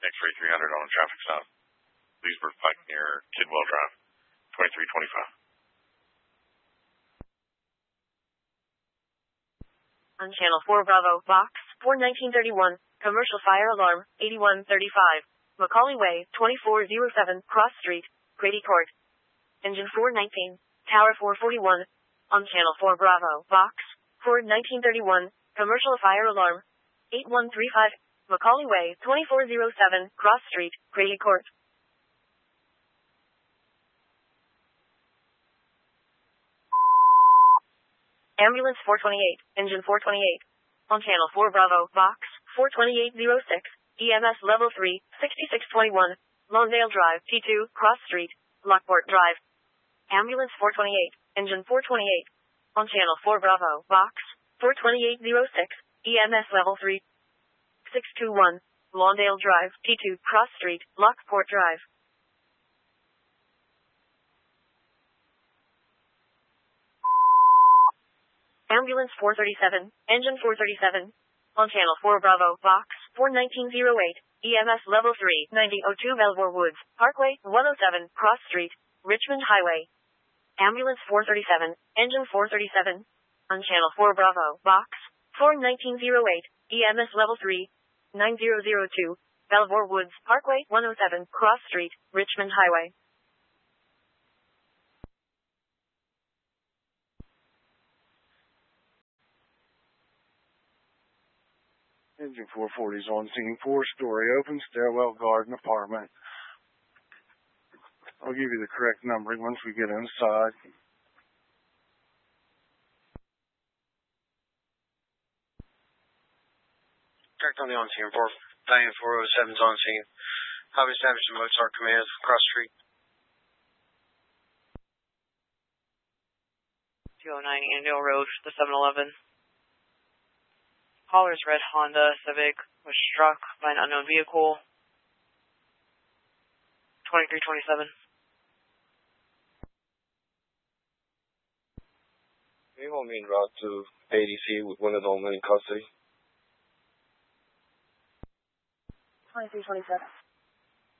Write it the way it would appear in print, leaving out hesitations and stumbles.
X-ray 300 on a traffic stop. Leesburg Pike near Kidwell Drive. 2325. On Channel 4 Bravo, Box 41931, Commercial Fire Alarm, 8135. Macaulay Way, 2407, Cross Street, Grady Court. Engine 419, Tower 441. On Channel 4 Bravo, Box 41931, Commercial Fire Alarm, 8135. Macaulay Way, 2407, Cross Street, Grady Court. Ambulance 428, Engine 428. On Channel 4 Bravo, Box 42806, EMS Level 3, 6621, Lawndale Drive, T2, Cross Street, Lockport Drive. Ambulance 428, Engine 428. On Channel 4 Bravo, Box 42806, EMS Level 3, 621, Lawndale Drive, T2, Cross Street, Lockport Drive. Ambulance 437, Engine 437. On Channel 4 Bravo, Box 41908, EMS Level 3, 9002 Belvoir Woods, Parkway, 107, Cross Street, Richmond Highway. Ambulance 437, Engine 437. On Channel 4 Bravo, Box 41908, EMS Level 3, 9002, Belvoir Woods, Parkway, 107, Cross Street, Richmond Highway. Engine 440 is on scene, 4-story, open stairwell garden apartment. I'll give you the correct numbering once we get inside. Correct on the on-scene report. Valiant 407 is on scene. Highway established in Mozart Command, Cross Street. 209 Andale Road, the 7-Eleven. Caller's red Honda Civic was struck by an unknown vehicle. 2327. Can you hold me en route to ADC with one of them in custody? 2327.